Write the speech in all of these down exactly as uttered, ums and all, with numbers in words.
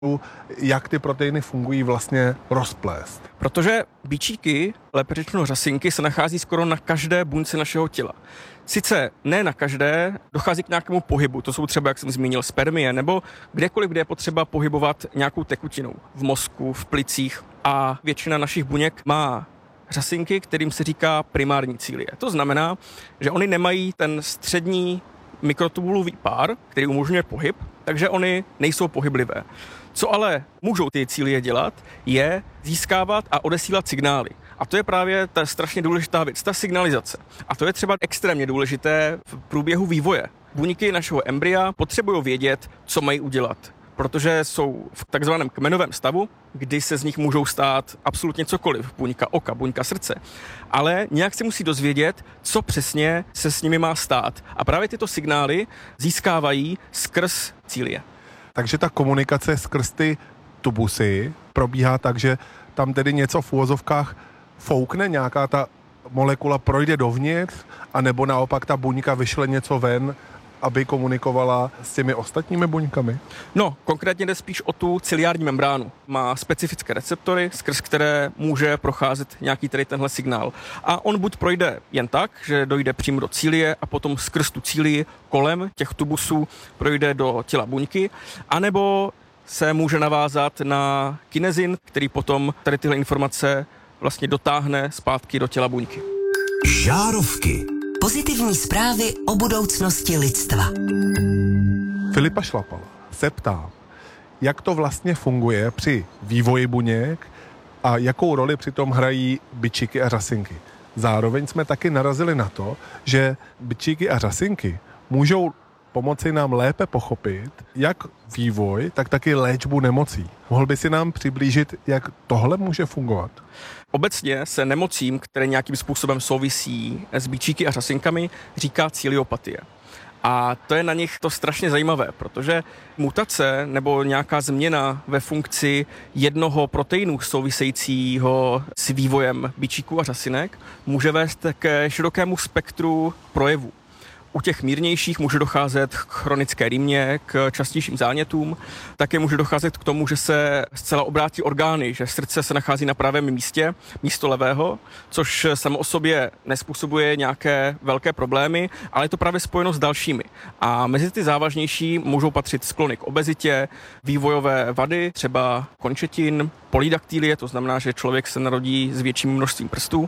jak ty proteiny fungují, vlastně rozplést. Protože bičíky, lépe řečeno řasinky, se nachází skoro na každé buňce našeho těla. Sice ne na každé, dochází k nějakému pohybu, to jsou třeba, jak jsem zmínil, spermie, nebo kdekoliv, kde je potřeba pohybovat nějakou tekutinou. V mozku, v plicích, a většina našich buněk má řasinky, kterým se říká primární cílie. To znamená, že oni nemají ten střední mikrotubulový pár, který umožňuje pohyb, takže oni nejsou pohyblivé. Co ale můžou ty cílie dělat, je získávat a odesílat signály. A to je právě ta strašně důležitá věc, ta signalizace. A to je třeba extrémně důležité v průběhu vývoje. Buňky našeho embrya potřebují vědět, co mají udělat, protože jsou v takzvaném kmenovém stavu, kdy se z nich můžou stát absolutně cokoliv, buňka oka, buňka srdce. Ale nějak se musí dozvědět, co přesně se s nimi má stát. A právě tyto signály získávají skrz cílie. Takže ta komunikace skrz ty tubusy probíhá tak, že tam tedy něco v uvozovkách foukne, nějaká ta molekula projde dovnitř, anebo naopak ta buňka vyšle něco ven, aby komunikovala s těmi ostatními buňkami? No, konkrétně jde spíš o tu ciliární membránu. Má specifické receptory, skrz které může procházet nějaký tady tenhle signál. A on buď projde jen tak, že dojde přímo do cílie a potom skrz tu cílii kolem těch tubusů projde do těla buňky, anebo se může navázat na kinezin, který potom tady tyhle informace vlastně dotáhne zpátky do těla buňky. Žárovky. Pozitivní zprávy o budoucnosti lidstva. Filipa Šlapala se ptá, jak to vlastně funguje při vývoji buněk a jakou roli přitom hrají bičíky a řasinky. Zároveň jsme taky narazili na to, že bičíky a řasinky můžou pomoci nám lépe pochopit, jak vývoj, tak taky léčbu nemocí. Mohl by si nám přiblížit, jak tohle může fungovat? Obecně se nemocím, které nějakým způsobem souvisí s bičíky a řasinkami, říká ciliopatie. A to je na nich to strašně zajímavé, protože mutace nebo nějaká změna ve funkci jednoho proteinu souvisejícího s vývojem bičíků a řasinek může vést k širokému spektru projevů. U těch mírnějších může docházet k chronické rýmě, k častějším zánětům. Také může docházet k tomu, že se zcela obrátí orgány, že srdce se nachází na pravém místě, místo levého, což samo o sobě nespůsobuje nějaké velké problémy, ale je to právě spojeno s dalšími. A mezi ty závažnější můžou patřit sklony k obezitě, vývojové vady, třeba končetin, polydaktylie, to znamená, že člověk se narodí s větším množstvím prstů,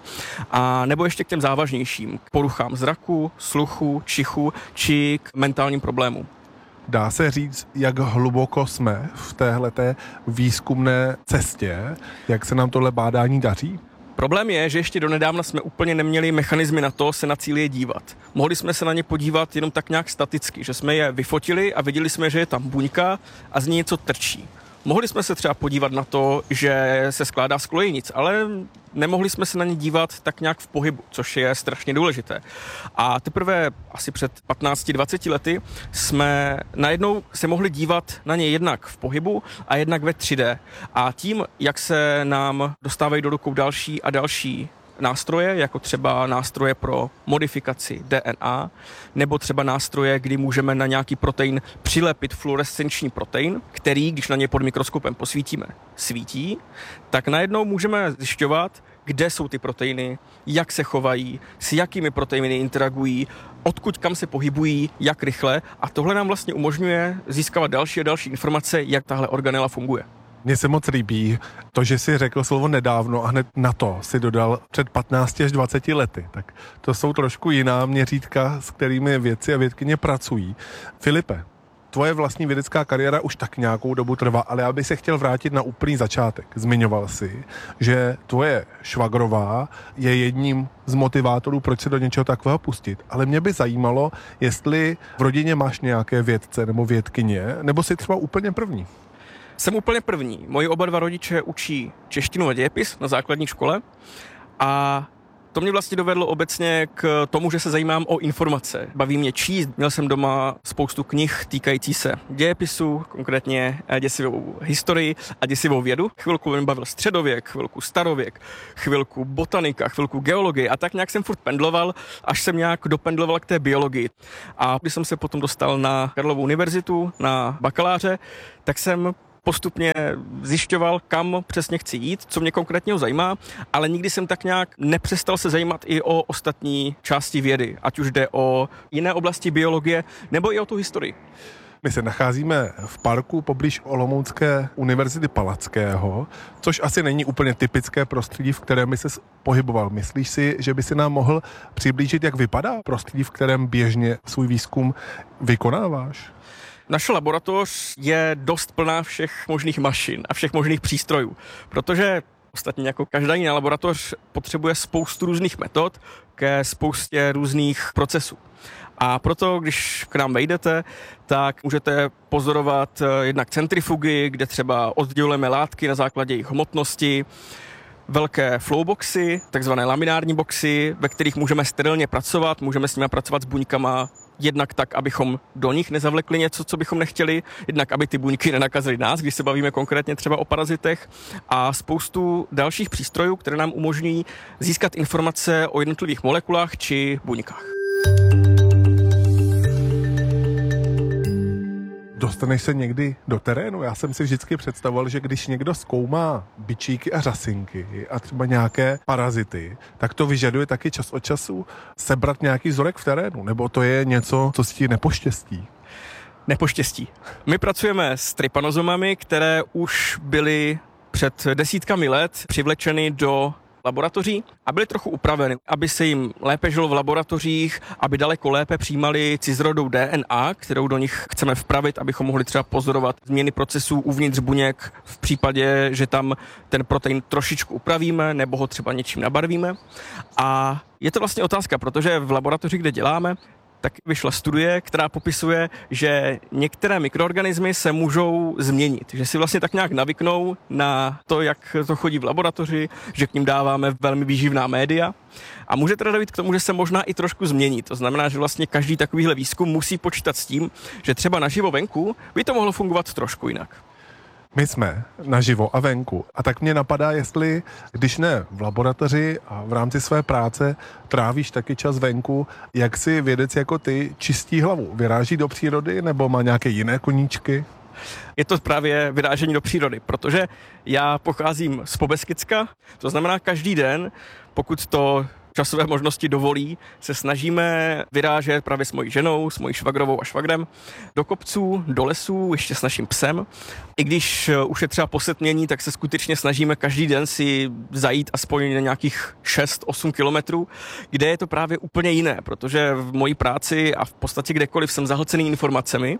a nebo ještě k těm závažnějším, k poruchám zraku, sluchu, čichu či k mentálním problémům. Dá se říct, jak hluboko jsme v téhleté výzkumné cestě, jak se nám tohle bádání daří? Problém je, že ještě donedávna jsme úplně neměli mechanismy na to se na cílie dívat. Mohli jsme se na ně podívat jenom tak nějak staticky, že jsme je vyfotili a viděli jsme, že je tam buňka a z ní něco trčí. Mohli jsme se třeba podívat na to, že se skládá z kolejnic, ale nemohli jsme se na ně dívat tak nějak v pohybu, což je strašně důležité. A teprve asi před patnácti dvaceti lety jsme najednou se mohli dívat na ně jednak v pohybu a jednak ve tři dé. A tím, jak se nám dostávají do rukou další a další nástroje, jako třeba nástroje pro modifikaci D N A, nebo třeba nástroje, kdy můžeme na nějaký protein přilepit fluorescenční protein, který, když na ně pod mikroskopem posvítíme, svítí, tak najednou můžeme zjišťovat, kde jsou ty proteiny, jak se chovají, s jakými proteiny interagují, odkud kam se pohybují, jak rychle, a tohle nám vlastně umožňuje získávat další a další informace, jak tahle organela funguje. Mně se moc líbí to, že si řekl slovo nedávno a hned na to si dodal před patnácti až dvaceti lety. Tak to jsou trošku jiná měřítka, s kterými vědci a vědkyně pracují. Filipe, tvoje vlastní vědecká kariéra už tak nějakou dobu trvá, ale já bych se chtěl vrátit na úplný začátek. Zmiňoval si, že tvoje švagrová je jedním z motivátorů, proč se do něčeho takového pustit. Ale mě by zajímalo, jestli v rodině máš nějaké vědce nebo vědkyně, nebo jsi třeba úplně první. Jsem úplně první. Moji oba dva rodiče učí češtinu a dějepis na základní škole a to mě vlastně dovedlo obecně k tomu, že se zajímám o informace. Baví mě číst. Měl jsem doma spoustu knih týkající se dějepisu, konkrétně děsivou historii a děsivou vědu. Chvilku mě bavil středověk, chvilku starověk, chvilku botanika, chvilku geologie a tak nějak jsem furt pendloval, až jsem nějak dopendloval k té biologii. A když jsem se potom dostal na Karlovu univerzitu, na bakaláře, tak jsem postupně zjišťoval, kam přesně chci jít, co mě konkrétně zajímá, ale nikdy jsem tak nějak nepřestal se zajímat i o ostatní části vědy, ať už jde o jiné oblasti biologie, nebo i o tu historii. My se nacházíme v parku poblíž Olomoucké univerzity Palackého, což asi není úplně typické prostředí, v kterém by se pohyboval. Myslíš si, že by si nám mohl přiblížit, jak vypadá prostředí, v kterém běžně svůj výzkum vykonáváš? Naše laboratoř je dost plná všech možných mašin a všech možných přístrojů, protože ostatně jako každá jiná laboratoř potřebuje spoustu různých metod ke spoustě různých procesů. A proto, když k nám vejdete, tak můžete pozorovat jednak centrifugy, kde třeba oddělujeme látky na základě jejich hmotnosti, velké flowboxy, takzvané laminární boxy, ve kterých můžeme sterilně pracovat, můžeme s nimi pracovat s buňkama jednak tak, abychom do nich nezavlekli něco, co bychom nechtěli, jednak aby ty buňky nenakazily nás, když se bavíme konkrétně třeba o parazitech, a spoustu dalších přístrojů, které nám umožňují získat informace o jednotlivých molekulách či buňkách. Dostaneš se někdy do terénu? Já jsem si vždycky představoval, že když někdo zkoumá bičíky a řasinky a třeba nějaké parazity, tak to vyžaduje taky čas od času sebrat nějaký vzorek v terénu, nebo to je něco, co si ti nepoštěstí? Nepoštěstí. My pracujeme s trypanozomami, které už byly před desítkami let přivlečeny do laboratoří a byly trochu upraveny, aby se jim lépe žilo v laboratořích, aby daleko lépe přijímali cizorodou D N A, kterou do nich chceme vpravit, abychom mohli třeba pozorovat změny procesů uvnitř buněk v případě, že tam ten protein trošičku upravíme nebo ho třeba něčím nabarvíme. A je to vlastně otázka, protože v laboratoři, kde děláme, tak vyšla studie, která popisuje, že některé mikroorganismy se můžou změnit, že si vlastně tak nějak navyknou na to, jak to chodí v laboratoři, že k ním dáváme velmi výživná média a může teda dojít k tomu, že se možná i trošku změní. To znamená, že vlastně každý takovýhle výzkum musí počítat s tím, že třeba naživo venku by to mohlo fungovat trošku jinak. My jsme naživo a venku. A tak mě napadá, jestli, když ne v laboratoři a v rámci své práce trávíš taky čas venku, jak si vědec jako ty čistí hlavu? Vyráží do přírody nebo má nějaké jiné koníčky? Je to právě vyrážení do přírody, protože já pocházím z Pobeskicka, to znamená každý den, pokud to časové možnosti dovolí, se snažíme vyrážet právě s mojí ženou, s mojí švagrovou a švagrem do kopců, do lesů, ještě s naším psem. I když už je třeba posetmění, tak se skutečně snažíme každý den si zajít aspoň na nějakých šest osm kilometrů, kde je to právě úplně jiné, protože v mojí práci a v podstatě kdekoliv jsem zahlcený informacemi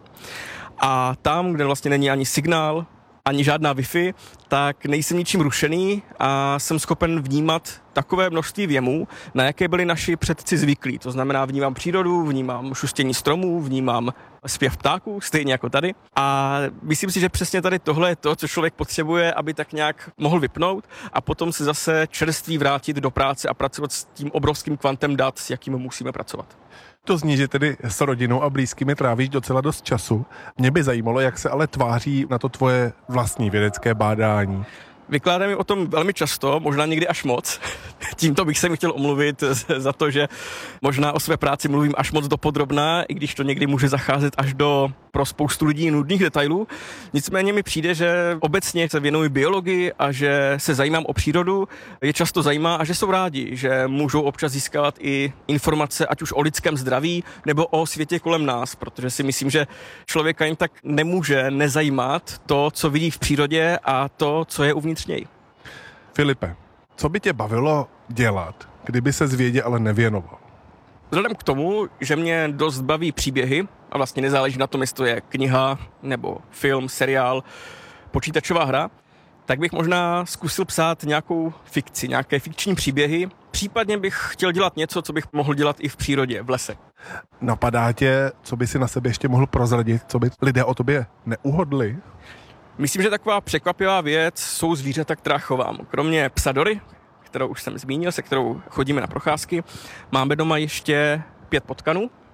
a tam, kde vlastně není ani signál, ani žádná Wi-Fi, tak nejsem ničím rušený a jsem schopen vnímat takové množství věmů, na jaké byli naši předci zvyklí. To znamená, vnímám přírodu, vnímám šustění stromů, vnímám zpěv ptáků, stejně jako tady. A myslím si, že přesně tady tohle je to, co člověk potřebuje, aby tak nějak mohl vypnout a potom se zase čerstvý vrátit do práce a pracovat s tím obrovským kvantem dat, s jakým musíme pracovat. To zní, že tedy s rodinou a blízkými trávíš docela dost času. Mě by zajímalo, jak se ale tváří na to tvoje vlastní vědecké bádání. Vykládám mi o tom velmi často, možná někdy až moc. Tímto bych se mi chtěl omluvit za to, že možná o své práci mluvím až moc dopodrobná, i když to někdy může zacházet až do pro spoustu lidí nudných detailů. Nicméně mi přijde, že obecně se věnuji biologii a že se zajímám o přírodu, je často zajímá a že jsou rádi, že můžou občas získávat i informace, ať už o lidském zdraví nebo o světě kolem nás, protože si myslím, že člověka jen tak nemůže nezajímat to, co vidí v přírodě a to, co je uvnitř něj. Filipe, co by tě bavilo dělat, kdyby se vědě ale nevěnoval? Vzhledem k tomu, že mě dost baví příběhy a vlastně nezáleží na tom, jestli to je kniha nebo film, seriál, počítačová hra, tak bych možná zkusil psát nějakou fikci, nějaké fikční příběhy. Případně bych chtěl dělat něco, co bych mohl dělat i v přírodě, v lese. Napadá tě, co by si na sebe ještě mohl prozradit, co by lidé o tobě neuhodli? Myslím, že taková překvapivá věc jsou zvířata, která chovám. Kromě psa Dory, kterou už jsem zmínil, se kterou chodíme na procházky, máme doma ještě pět potkanů,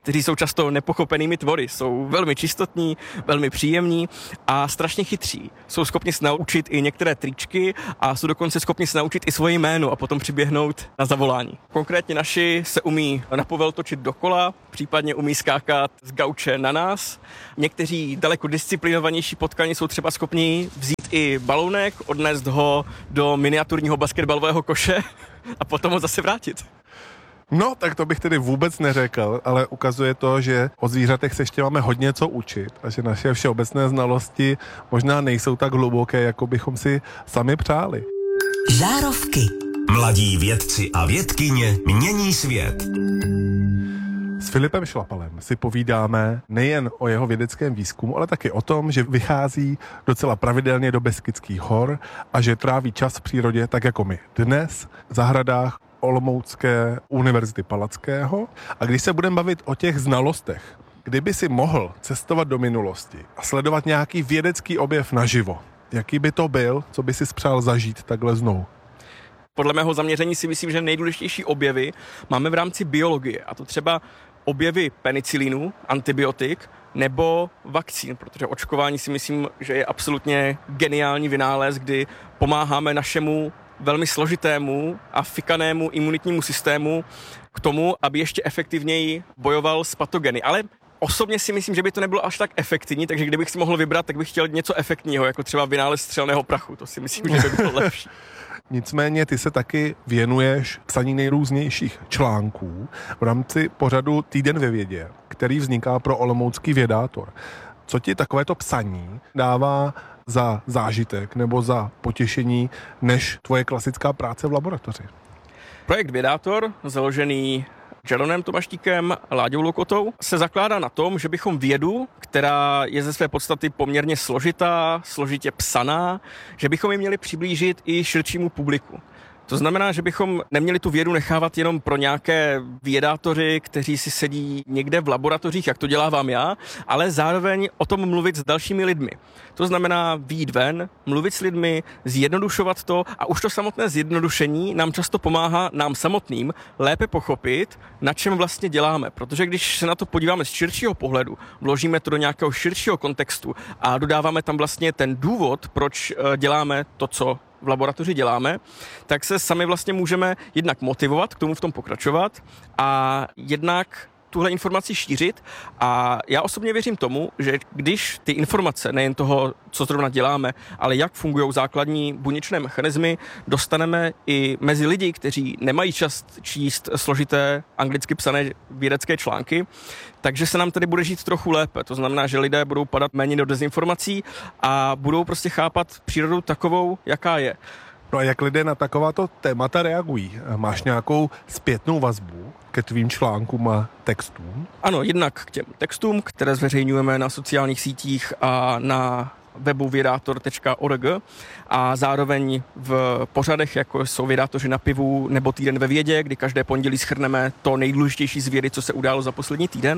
kteří jsou často nepochopenými tvory. Jsou velmi čistotní, velmi příjemní a strašně chytří. Jsou schopni se naučit i některé tričky a jsou dokonce schopni se naučit i svoje jméno a potom přiběhnout na zavolání. Konkrétně naši se umí na povel točit dokola, případně umí skákat z gauče na nás. Někteří daleko disciplinovanější potkani jsou třeba schopni vzít i balónek, odnést ho do miniaturního basketbalového koše a potom ho zase vrátit. No, tak to bych tedy vůbec neřekl, ale ukazuje to, že o zvířatech se ještě máme hodně co učit a že naše všeobecné znalosti možná nejsou tak hluboké, jako bychom si sami přáli. Žárovky. Mladí vědci a vědkyně mění svět. S Filipem Šlapalem si povídáme nejen o jeho vědeckém výzkumu, ale taky o tom, že vychází docela pravidelně do Beskydských hor a že tráví čas v přírodě tak jako my dnes v zahradách Olomoucké univerzity Palackého. A když se budeme bavit o těch znalostech, kdyby si mohl cestovat do minulosti a sledovat nějaký vědecký objev naživo, jaký by to byl, co by si spřál zažít takhle znovu? Podle mého zaměření si myslím, že nejdůležitější objevy máme v rámci biologie, a to třeba objevy penicilinu, antibiotik nebo vakcín, protože očkování si myslím, že je absolutně geniální vynález, kdy pomáháme našemu velmi složitému a fikanému imunitnímu systému k tomu, aby ještě efektivněji bojoval s patogeny. Ale osobně si myslím, že by to nebylo až tak efektivní, takže kdybych si mohl vybrat, tak bych chtěl něco efektního, jako třeba vynález střelného prachu. To si myslím, že by bylo lepší. Nicméně ty se taky věnuješ psaní nejrůznějších článků v rámci pořadu Týden ve vědě, který vzniká pro Olomoucký vědátor. Co ti takovéto psaní dává za zážitek nebo za potěšení než tvoje klasická práce v laboratoři? Projekt Vědátor, založený Jeronem Tomaštíkem a Láďou Lokotou, se zakládá na tom, že bychom vědu, která je ze své podstaty poměrně složitá, složitě psaná, že bychom ji měli přiblížit i širšímu publiku. To znamená, že bychom neměli tu vědu nechávat jenom pro nějaké vědátoři, kteří si sedí někde v laboratořích, jak to dělávám já, ale zároveň o tom mluvit s dalšími lidmi. To znamená vyjít ven, mluvit s lidmi, zjednodušovat to a už to samotné zjednodušení nám často pomáhá nám samotným lépe pochopit, na čem vlastně děláme. Protože když se na to podíváme z širšího pohledu, vložíme to do nějakého širšího kontextu a dodáváme tam vlastně ten důvod, proč děláme to, co v laboratoři děláme, tak se sami vlastně můžeme jednak motivovat k tomu v tom pokračovat a jednak tuhle informaci šířit. A já osobně věřím tomu, že když ty informace, nejen toho, co zrovna děláme, ale jak fungují základní buněčné mechanismy, dostaneme i mezi lidi, kteří nemají čas číst složité anglicky psané vědecké články, takže se nám tady bude žít trochu lépe. To znamená, že lidé budou padat méně do dezinformací a budou prostě chápat přírodu takovou, jaká je. No a jak lidé na takováto témata reagují? Máš nějakou zpětnou vazbu ke tvým článkům a textům? Ano, jednak k těm textům, které zveřejňujeme na sociálních sítích a na webu vědátor tečka org a zároveň v pořadech, jako jsou Vědátoři na pivu nebo Týden ve vědě, kdy každé pondělí shrneme to nejdůležitější z vědy, co se událo za poslední týden.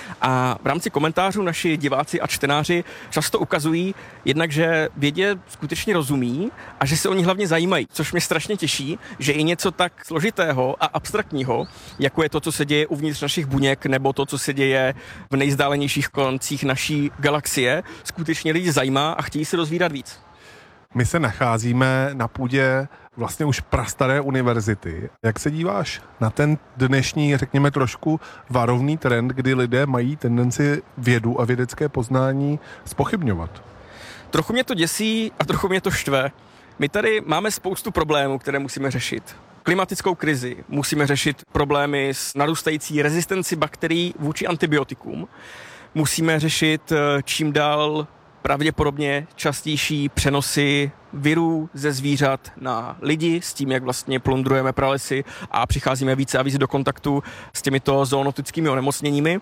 A v rámci komentářů naši diváci a čtenáři často ukazují jednak, že vědě skutečně rozumí a že se o ní hlavně zajímají, což mě strašně těší, že i něco tak složitého a abstraktního, jako je to, co se děje uvnitř našich buněk nebo to, co se děje v nejzdálenějších koncích naší galaxie, skutečně lidi zajímá a chtějí se dozvídat víc. My se nacházíme na půdě vlastně už prastaré univerzity. Jak se díváš na ten dnešní, řekněme trošku varovný trend, kdy lidé mají tendenci vědu a vědecké poznání zpochybňovat? Trochu mě to děsí a trochu mě to štve. My tady máme spoustu problémů, které musíme řešit. Klimatickou krizi, musíme řešit problémy s narůstající rezistenci bakterií vůči antibiotikům. Musíme řešit čím dál pravděpodobně častější přenosy virů ze zvířat na lidi s tím, jak vlastně plundrujeme pralesy a přicházíme více a více do kontaktu s těmito zoonotickými onemocněními.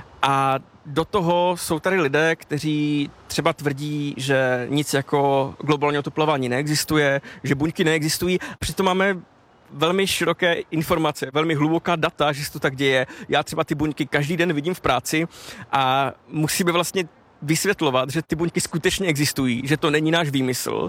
A do toho jsou tady lidé, kteří třeba tvrdí, že nic jako globální oteplování neexistuje, že buňky neexistují. Přitom máme velmi široké informace, velmi hluboká data, že se to tak děje. Já třeba ty buňky každý den vidím v práci a musíme vlastně vysvětlovat, že ty buňky skutečně existují, že to není náš výmysl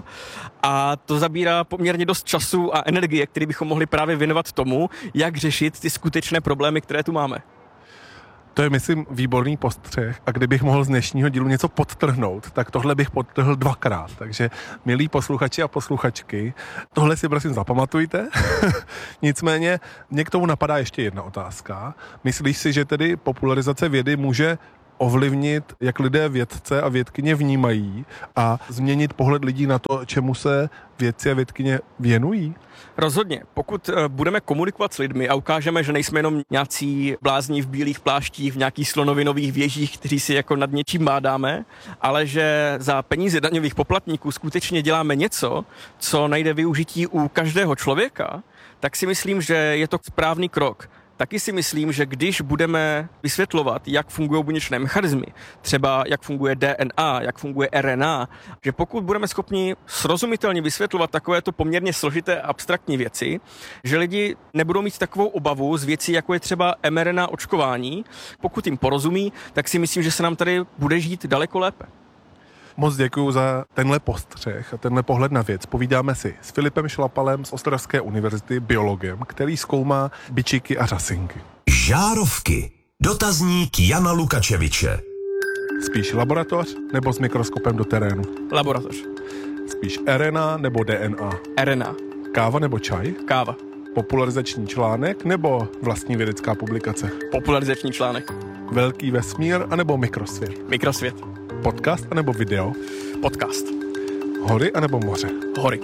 a to zabírá poměrně dost času a energie, který bychom mohli právě věnovat tomu, jak řešit ty skutečné problémy, které tu máme. To je, myslím, výborný postřeh a kdybych mohl z dnešního dílu něco podtrhnout, tak tohle bych podtrhl dvakrát. Takže, milí posluchači a posluchačky, tohle si prosím zapamatujte. Nicméně, mě k tomu napadá ještě jedna otázka. Myslíš si, že tedy popularizace vědy může ovlivnit, jak lidé vědce a vědkyně vnímají a změnit pohled lidí na to, čemu se vědci a vědkyně věnují? Rozhodně. Pokud budeme komunikovat s lidmi a ukážeme, že nejsme jenom nějací blázni v bílých pláštích, v nějakých slonovinových věžích, kteří si jako nad něčím mádáme, ale že za peníze daňových poplatníků skutečně děláme něco, co najde využití u každého člověka, tak si myslím, že je to správný krok. Taky si myslím, že když budeme vysvětlovat, jak fungují buněčné mechanismy, třeba jak funguje D N A, jak funguje R N A, že pokud budeme schopni srozumitelně vysvětlovat takovéto poměrně složité abstraktní věci, že lidi nebudou mít takovou obavu z věcí, jako je třeba em R N A očkování, pokud jim porozumí, tak si myslím, že se nám tady bude žít daleko lépe. Moc děkuji za tenhle postřeh a tenhle pohled na věc. Povídáme si s Filipem Šlapalem z Ostravské univerzity, biologem, který zkoumá bičíky a řasinky. Žárovky. Dotazník Jana Lukačeviče. Spíš laboratoř nebo s mikroskopem do terénu? Laboratoř. Spíš R N A nebo D N A? R N A. Káva nebo čaj? Káva. Popularizační článek nebo vlastní vědecká publikace? Popularizační článek. Velký vesmír anebo mikrosvět? Mikrosvět. Podcast anebo video? Podcast. Hory anebo moře? Hory.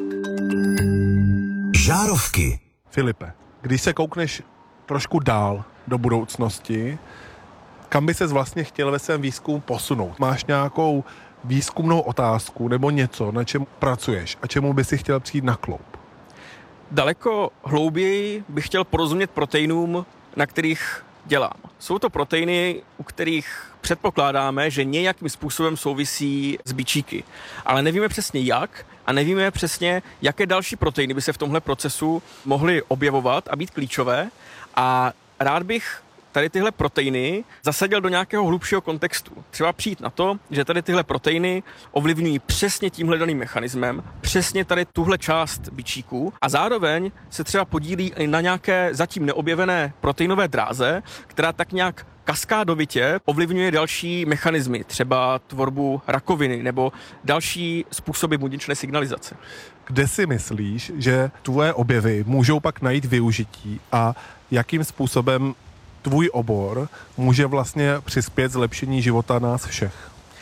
Žárovky. Filipe, když se koukneš trošku dál do budoucnosti, kam by ses vlastně chtěl ve svém výzkumu posunout? Máš nějakou výzkumnou otázku nebo něco, na čem pracuješ a čemu by si chtěl přijít na kloub? Daleko hlouběji bych chtěl porozumět proteinům, na kterých dělám. Jsou to proteiny, u kterých předpokládáme, že nějakým způsobem souvisí s bičíky. Ale nevíme přesně jak a nevíme přesně, jaké další proteiny by se v tomhle procesu mohly objevovat a být klíčové. A rád bych tady tyhle proteiny zasadil do nějakého hlubšího kontextu. Třeba přijít na to, že tady tyhle proteiny ovlivňují přesně tímhle daným mechanismem, přesně tady tuhle část bičíků a zároveň se třeba podílí i na nějaké zatím neobjevené proteinové dráze, která tak nějak kaskádovitě ovlivňuje další mechanismy, třeba tvorbu rakoviny nebo další způsoby buněčné signalizace. Kde si myslíš, že tvoje objevy můžou pak najít využití a jakým způsobem tvůj obor může vlastně přispět zlepšení života nás všech?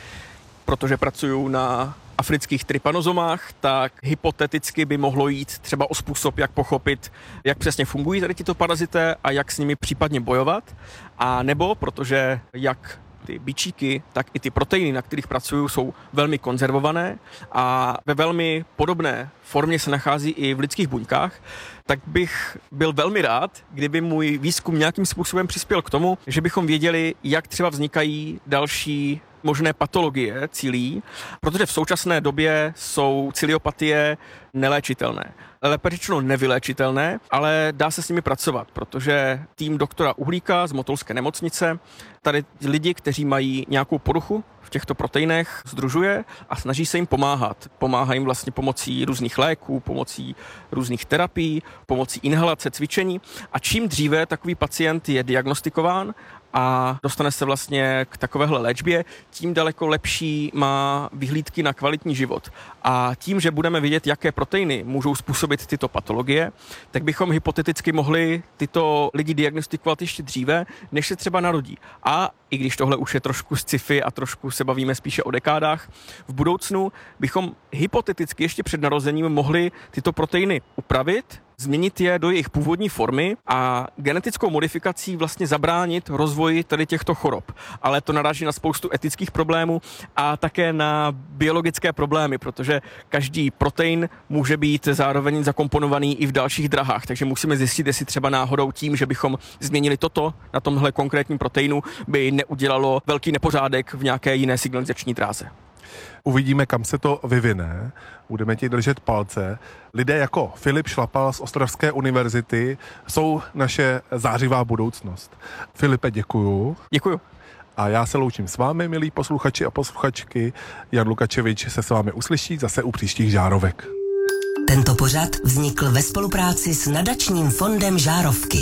Protože pracuju na afrických trypanozomách, tak hypoteticky by mohlo jít třeba o způsob, jak pochopit, jak přesně fungují tady tyto parazité a jak s nimi případně bojovat. A nebo, protože jak ty bičíky, tak i ty proteiny, na kterých pracuju, jsou velmi konzervované a ve velmi podobné formě se nachází i v lidských buňkách, tak bych byl velmi rád, kdyby můj výzkum nějakým způsobem přispěl k tomu, že bychom věděli, jak třeba vznikají další možné patologie cílí, protože v současné době jsou ciliopatie neléčitelné. Lépe řečeno nevyléčitelné, ale dá se s nimi pracovat, protože tým doktora Uhlíka z Motolské nemocnice tady lidi, kteří mají nějakou poruchu v těchto proteinech, sdružuje a snaží se jim pomáhat. Pomáhá jim vlastně pomocí různých léků, pomocí různých terapií, pomocí inhalace, cvičení a čím dříve takový pacient je diagnostikován a dostane se vlastně k takovéhle léčbě, tím daleko lepší má vyhlídky na kvalitní život. A tím, že budeme vědět, jaké proteiny můžou způsobit tyto patologie, tak bychom hypoteticky mohli tyto lidi diagnostikovat ještě dříve, než se třeba narodí. A i když tohle už je trošku sci-fi a trošku se bavíme spíše o dekádách, v budoucnu bychom hypoteticky ještě před narozením mohli tyto proteiny upravit, změnit je do jejich původní formy a genetickou modifikací vlastně zabránit rozvoji tady těchto chorob. Ale to naráží na spoustu etických problémů a také na biologické problémy, protože každý protein může být zároveň zakomponovaný i v dalších drahách, takže musíme zjistit, jestli třeba náhodou tím, že bychom změnili toto na tomhle konkrétním proteinu, by neudělalo velký nepořádek v nějaké jiné signalizační dráze. Uvidíme, kam se to vyvine. Budeme ti držet palce. Lidé jako Filip Šlapal z Ostravské univerzity jsou naše zářivá budoucnost. Filipe, děkuju. Děkuju. A já se loučím s vámi, milí posluchači a posluchačky. Jan Lukačevič se s vámi uslyší zase u příštích žárovek. Tento pořad vznikl ve spolupráci s nadačním fondem Žárovky.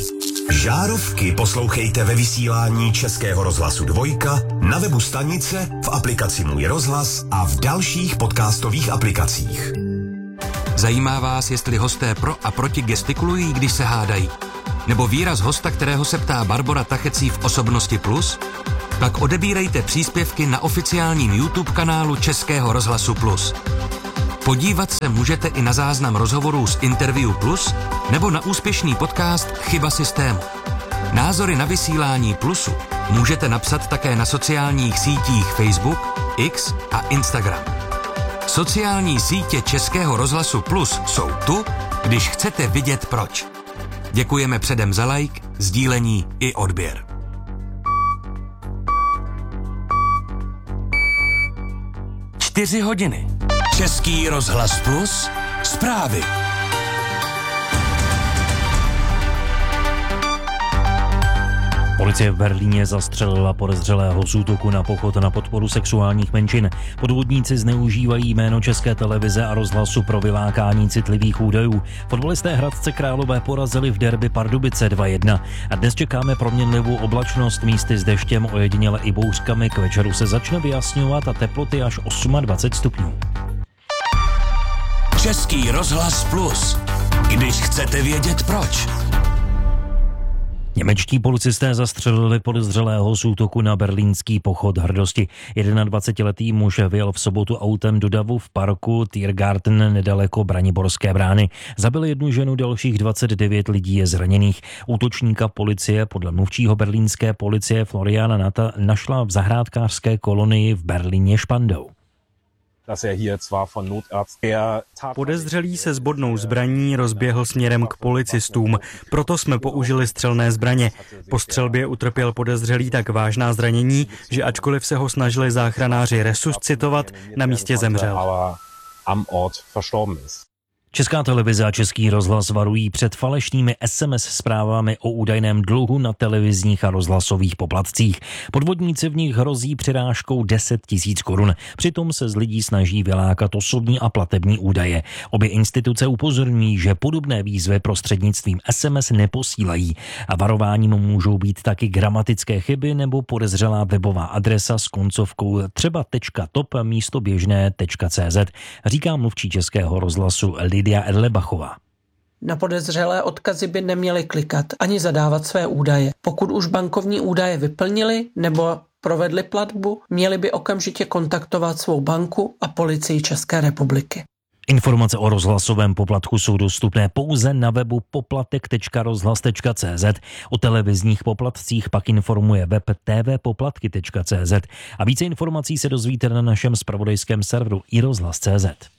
Žárovky poslouchejte ve vysílání Českého rozhlasu Dvojka, na webu stanice, v aplikaci Můj rozhlas a v dalších podcastových aplikacích. Zajímá vás, jestli hosté pro a proti gestikulují, když se hádají? Nebo výraz hosta, kterého se ptá Barbora Tachecí v Osobnosti Plus? Pak odebírejte příspěvky na oficiálním YouTube kanálu Českého rozhlasu Plus. Podívat se můžete i na záznam rozhovorů z Interview Plus nebo na úspěšný podcast Chyba systému. Názory na vysílání Plusu můžete napsat také na sociálních sítích Facebook, X a Instagram. Sociální sítě Českého rozhlasu Plus jsou tu, když chcete vidět proč. Děkujeme předem za like, sdílení i odběr. Čtyři hodiny. Český rozhlas Plus. Zprávy. Policie v Berlíně zastřelila podezřelého z útoku na pochod na podporu sexuálních menšin. Podvodníci zneužívají jméno České televize a rozhlasu pro vylákání citlivých údajů. Fotbalisté Hradce Králové porazili v derby Pardubice dva jedna. A dnes čekáme proměnlivou oblačnost, místy s deštěm, ojediněle i bouřkami. K večeru se začne vyjasňovat a teploty až dvacet osm stupňů. Český rozhlas Plus. Když chcete vědět proč. Němečtí policisté zastřelili podezřelého z útoku na berlínský pochod hrdosti. dvacetijednoletý muž vyjel v sobotu autem do davu v parku Tiergarten nedaleko Braniborské brány. Zabil jednu ženu, dalších dvacet devět lidí je zraněných. Útočníka policie podle mluvčího berlínské policie Floriana Nata našla v zahrádkářské kolonii v Berlíně Spandau. Podezřelý se zbodnou zbraní rozběhl směrem k policistům, proto jsme použili střelné zbraně. Po střelbě utrpěl podezřelý tak vážná zranění, že ačkoliv se ho snažili záchranáři resuscitovat, na místě zemřel. Česká televize a Český rozhlas varují před falešnými es em es zprávami o údajném dluhu na televizních a rozhlasových poplatcích. Podvodníci v nich hrozí přirážkou deset tisíc korun. Přitom se z lidí snaží vylákat osobní a platební údaje. Obě instituce upozorňují, že podobné výzvy prostřednictvím es em es neposílají. A varováním můžou být taky gramatické chyby nebo podezřelá webová adresa s koncovkou třeba .top místo běžné .cz, říká mluvčí Českého rozhlasu Lidia Erlebachová. Na podezřelé odkazy by neměli klikat ani zadávat své údaje. Pokud už bankovní údaje vyplnili nebo provedli platbu, měli by okamžitě kontaktovat svou banku a policii České republiky. Informace o rozhlasovém poplatku jsou dostupné pouze na webu poplatek tečka rozhlas tečka cz. O televizních poplatcích pak informuje web t v poplatky tečka cz. A více informací se dozvíte na našem zpravodajském serveru i rozhlas tečka cz.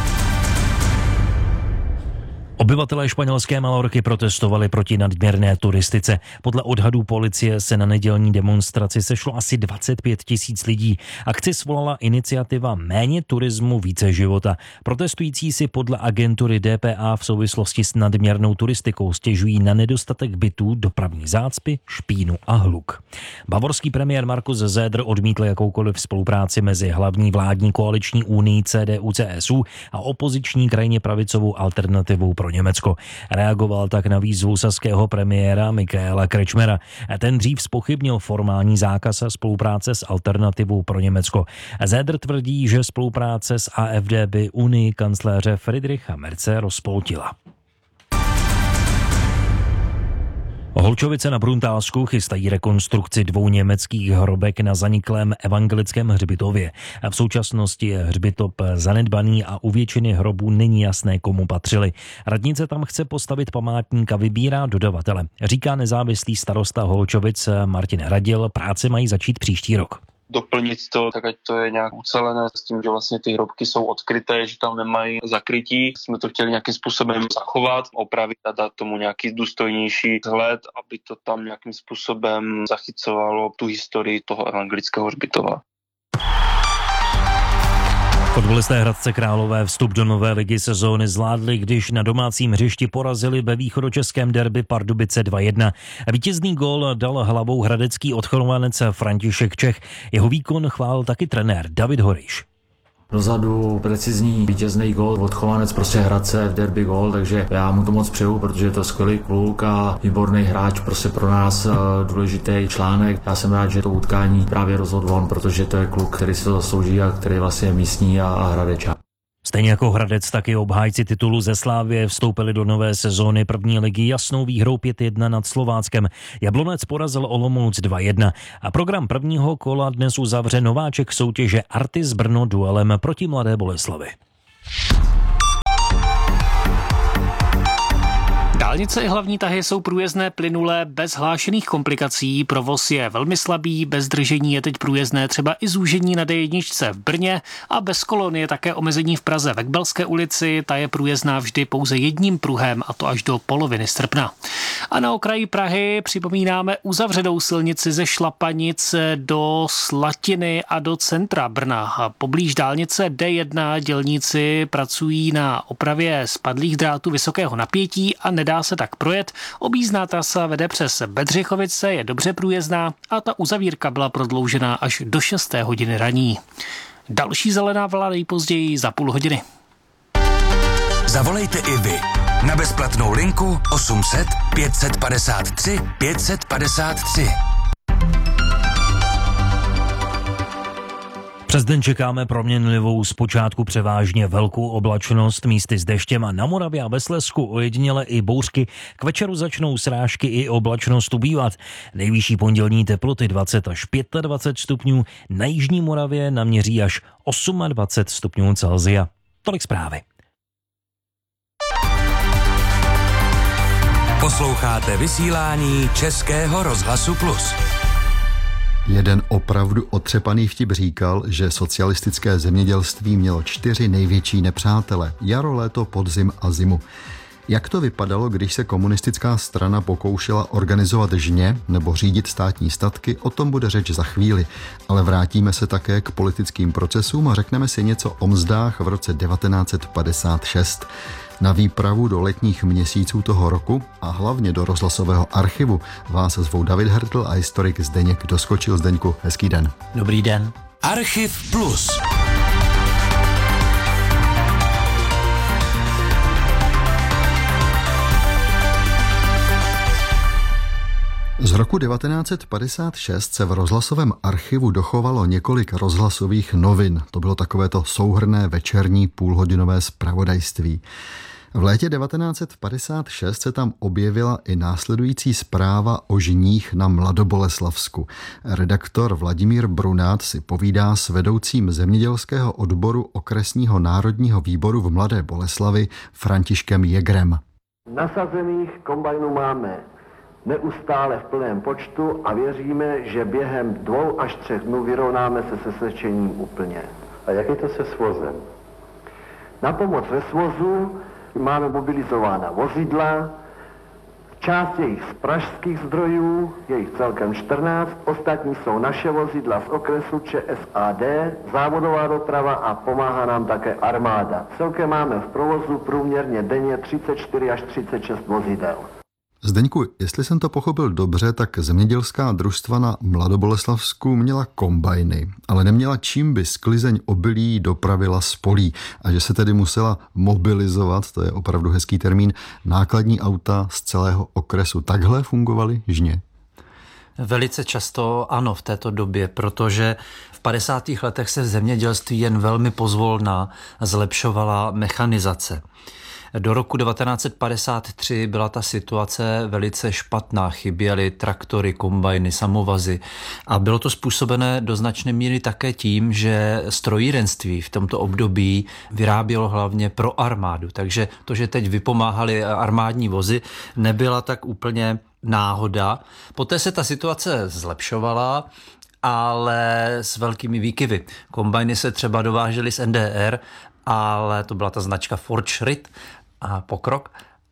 Obyvatelé španělské Malorky protestovali proti nadměrné turistice. Podle odhadů policie se na nedělní demonstraci sešlo asi dvacet pět tisíc lidí. Akci svolala iniciativa Méně turismu, více života. Protestující si podle agentury D P A v souvislosti s nadměrnou turistikou stěžují na nedostatek bytů, dopravní zácpy, špínu a hluk. Bavorský premiér Markus Söder odmítl jakoukoliv spolupráci mezi hlavní vládní koaliční unii C D U C S U a opoziční krajně pravicovou alternativou pro Německo. Reagoval tak na výzvu saského premiéra Michaela Kretschmera. Ten dřív zpochybnil formální zákaz spolupráce s alternativou pro Německo. Söder tvrdí, že spolupráce s A F D by unii kancléře Friedricha Merze rozpoltila. Holčovice na Bruntálsku chystají rekonstrukci dvou německých hrobek na zaniklém evangelickém hřbitově. V současnosti je hřbitov zanedbaný a u většiny hrobů není jasné, komu patřili. Radnice tam chce postavit památník a vybírá dodavatele. Říká nezávislý starosta Holčovic Martin Hradil, práce mají začít příští rok. Doplnit to, tak ať to je nějak ucelené s tím, že vlastně ty hrobky jsou odkryté, že tam nemají zakrytí. Jsme to chtěli nějakým způsobem zachovat, opravit a dát tomu nějaký důstojnější vzhled, aby to tam nějakým způsobem zachycovalo tu historii toho evangelického hřbitova. Fotbalisté Hradce Králové vstup do nové ligy sezóny zvládli, když na domácím hřišti porazili ve východočeském derby Pardubice dva jedna. Vítězný gól dal hlavou hradecký odchovanec František Čech. Jeho výkon chválil taky trenér David Horejš. Dozadu precizní vítězný gól od Chovanec, prostě Hradce v derby gól, takže já mu to moc přeju, protože je to skvělý kluk a výborný hráč, prostě pro nás důležitý článek. Já jsem rád, že to utkání právě rozhodl on, protože to je kluk, který se to zaslouží a který vlastně je místní a, a Hradečák. Stejně jako Hradec, tak i obhájci titulu ze Slávie vstoupili do nové sezóny první ligy jasnou výhrou pět jedna nad Slováckem. Jablonec porazil Olomouc dva jedna a program prvního kola dnes uzavře nováček soutěže Artis Brno duelem proti Mladé Boleslavi. Dálnice i hlavní tahy jsou průjezdné plynulé bez hlášených komplikací, provoz je velmi slabý, bez držení je teď průjezdné třeba i zúžení na D jedna v Brně a bez kolon je také omezení v Praze ve Kbelské ulici, ta je průjezdná vždy pouze jedním pruhem a to až do poloviny srpna. A na okraji Prahy připomínáme uzavřenou silnici ze Šlapanic do Slatiny a do centra Brna. A poblíž dálnice D jedna dělníci pracují na opravě spadlých drátů vysokého napětí a nedá se tak projet. Objízdná trasa vede přes Bedřichovice, je dobře průjezdná a ta uzavírka byla prodloužena až do šesté hodiny raní. Další zelená vlna nejpozději za půl hodiny. Zavolejte i vy na bezplatnou linku osm set pět set padesát tři pět set padesát tři. Přes den čekáme proměnlivou zpočátku převážně velkou oblačnost, místy s deštěm a na Moravě a ve Slezsku ojediněle i bouřky. K večeru začnou srážky i oblačnost ubývat. Nejvyšší pondělní teploty dvacet až dvacet pět stupňů, na jižní Moravě naměří až dvacet osm stupňů Celsia. Tolik zprávy. Posloucháte vysílání Českého rozhlasu Plus. Jeden opravdu otřepaný vtip říkal, že socialistické zemědělství mělo čtyři největší nepřátele: jaro, léto, podzim a zimu. Jak to vypadalo, když se komunistická strana pokoušela organizovat žně nebo řídit státní statky, o tom bude řeč za chvíli. Ale vrátíme se také k politickým procesům a řekneme si něco o mzdách v roce devatenáct set padesát šest. Na výpravu do letních měsíců toho roku a hlavně do rozhlasového archivu vás zvou David Hertl a historik Zdeněk Doskočil. Zdeňku, hezký den. Dobrý den. Archiv Plus. Z roku devatenáct set padesát šest se v rozhlasovém archivu dochovalo několik rozhlasových novin. To bylo takovéto souhrnné večerní půlhodinové zpravodajství. V létě devatenáct set padesát šest se tam objevila i následující zpráva o žních na Mladoboleslavsku. Redaktor Vladimír Brunát si povídá s vedoucím zemědělského odboru okresního národního výboru v Mladé Boleslavi Františkem Jegrem. Nasazených kombajnů máme neustále v plném počtu a věříme, že během dvou až třech dnů vyrovnáme se se sečením úplně. A jak je to se svozem? Na pomoc ve svozu máme mobilizována vozidla, část je jich z pražských zdrojů, je jich celkem čtrnáct, ostatní jsou naše vozidla z okresu ČSAD, závodová doprava a pomáhá nám také armáda. Celkem máme v provozu průměrně denně třicet čtyři až třicet šest vozidel. Zdeňku, jestli jsem to pochopil dobře, tak zemědělská družstva na Mladoboleslavsku měla kombajny, ale neměla čím by sklizeň obilí dopravila z polí a že se tedy musela mobilizovat, to je opravdu hezký termín, nákladní auta z celého okresu. Takhle fungovaly žně? Velice často ano v této době, protože v padesátých letech se v zemědělství jen velmi pozvolna zlepšovala mechanizace. Do roku devatenáct set padesát tři byla ta situace velice špatná, chyběly traktory, kombajny, samovazy a bylo to způsobené do značné míry také tím, že strojírenství v tomto období vyrábělo hlavně pro armádu, takže to, že teď vypomáhali armádní vozy, nebyla tak úplně náhoda. Poté se ta situace zlepšovala, ale s velkými výkyvy. Kombajny se třeba dovážely z N D R, ale to byla ta značka Fortschritt a Pokrok,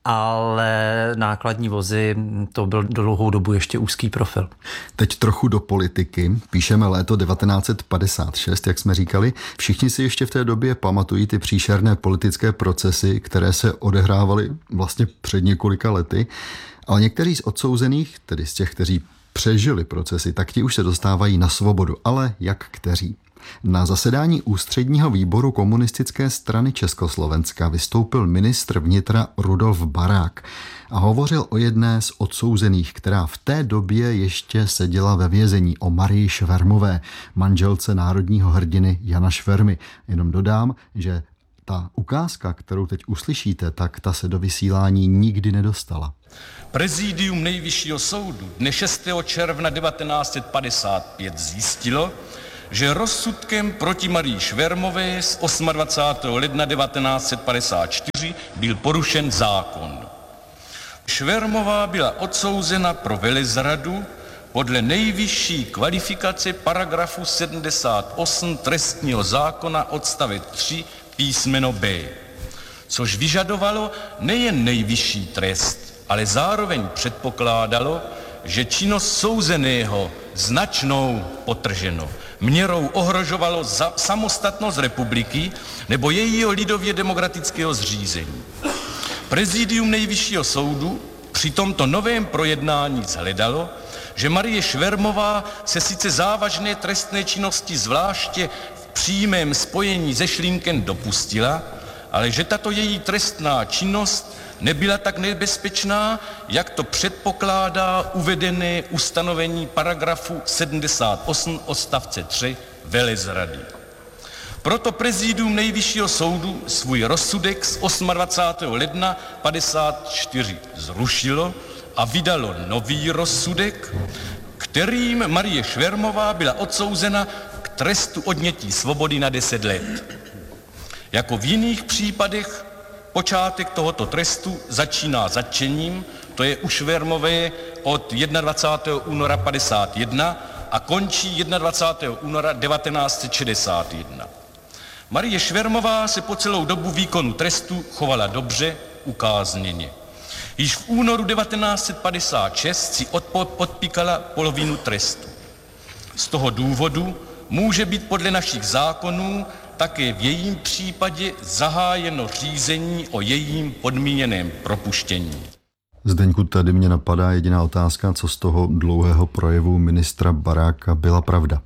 ale nákladní vozy, to byl dlouhou dobu ještě úzký profil. Teď trochu do politiky. Píšeme léto devatenáct set padesát šest, jak jsme říkali. Všichni si ještě v té době pamatují ty příšerné politické procesy, které se odehrávaly vlastně před několika lety, ale někteří z odsouzených, tedy z těch, kteří přežili procesy, tak ti už se dostávají na svobodu. Ale jak kteří? Na zasedání ústředního výboru Komunistické strany Československa vystoupil ministr vnitra Rudolf Barák a hovořil o jedné z odsouzených, která v té době ještě seděla ve vězení, o Marii Švermové, manželce národního hrdiny Jana Švermy. Jenom dodám, že ta ukázka, kterou teď uslyšíte, tak ta se do vysílání nikdy nedostala. Prezidium Nejvyššího soudu dne šestého června devatenáct set padesát pět zjistilo, že rozsudkem proti Marii Švermové z dvacátého osmého ledna devatenáct set padesát čtyři byl porušen zákon. Švermová byla odsouzena pro velezradu podle nejvyšší kvalifikace paragrafu sedmdesát osm trestního zákona odstavec tři písmeno B, což vyžadovalo nejen nejvyšší trest, ale zároveň předpokládalo, že činnost souzeného značnou potrženo měrou ohrožovalo za samostatnost republiky nebo jejího lidově demokratického zřízení. Prezidium Nejvyššího soudu při tomto novém projednání shledalo, že Marie Švermová se sice závažné trestné činnosti zvláště v přímém spojení se Šlínkem dopustila, ale že tato její trestná činnost nebyla tak nebezpečná, jak to předpokládá uvedené ustanovení paragrafu sedmdesát osm odstavce tři velezrady. Proto prezidium Nejvyššího soudu svůj rozsudek z dvacátého osmého ledna padesát čtyři zrušilo a vydalo nový rozsudek, kterým Marie Švermová byla odsouzena k trestu odnětí svobody na deset let. Jako v jiných případech počátek tohoto trestu začíná zatčením, to je u Švermové od dvacátého prvního února padesát jedna a končí dvacátého prvního února devatenáct set šedesát jedna. Marie Švermová se po celou dobu výkonu trestu chovala dobře, ukázněně. Již v únoru devatenáct set padesát šest si odpíkala polovinu trestu. Z toho důvodu může být podle našich zákonů také v jejím případě zahájeno řízení o jejím podmíněném propuštění. Zdeňku, tady mě napadá jediná otázka, co z toho dlouhého projevu ministra Baráka byla pravda.